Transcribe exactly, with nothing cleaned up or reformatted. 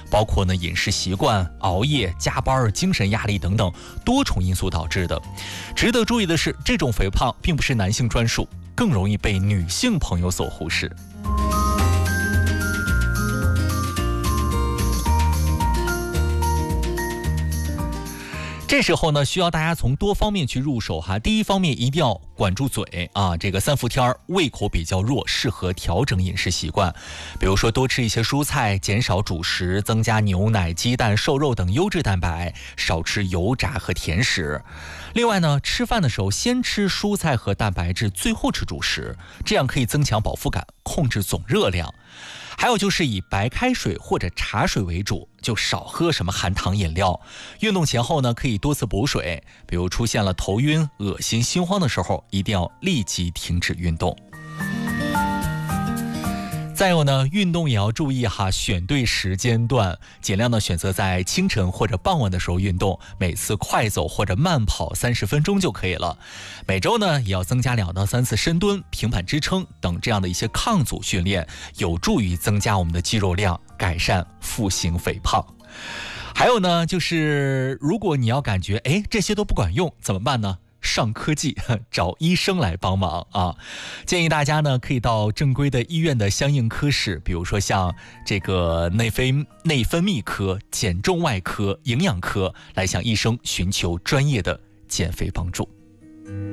包括呢饮食习惯、熬夜、加班、精神压力等等多重因素导致的。值得注意的是，这种肥胖并不是男性专属，更容易被女性朋友所忽视。这时候呢，需要大家从多方面去入手哈。第一方面，一定要管住嘴啊，这个三伏天胃口比较弱，适合调整饮食习惯，比如说多吃一些蔬菜，减少主食，增加牛奶、鸡蛋、瘦肉等优质蛋白，少吃油炸和甜食。另外呢，吃饭的时候先吃蔬菜和蛋白质，最后吃主食，这样可以增强饱腹感，控制总热量。还有就是以白开水或者茶水为主，就少喝什么含糖饮料。运动前后呢，可以多次补水，比如出现了头晕、恶心、心慌的时候，一定要立即停止运动。再有呢，运动也要注意哈，选对时间段，尽量的选择在清晨或者傍晚的时候运动，每次快走或者慢跑三十分钟就可以了。每周呢，也要增加两到三次深蹲、平板支撑等这样的一些抗阻训练，有助于增加我们的肌肉量，改善腹型肥胖。还有呢，就是如果你要感觉哎这些都不管用，怎么办呢？上科技，找医生来帮忙啊！建议大家呢可以到正规的医院的相应科室，比如说像这个内分内分泌科、减重外科、营养科，来向医生寻求专业的减肥帮助。